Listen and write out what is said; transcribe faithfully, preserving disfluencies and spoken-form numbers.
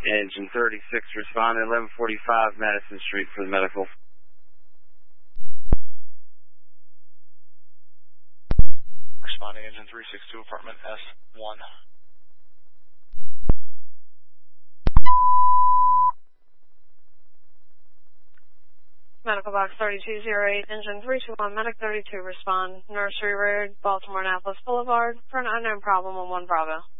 Engine thirty-six, respond at eleven forty-five Madison Street for the medical. Responding engine three six two, apartment S one. Medical box thirty-two oh eight, engine three two one, medic thirty-two, respond. Nursery Road, Baltimore Annapolis Boulevard, for an unknown problem on one Bravo.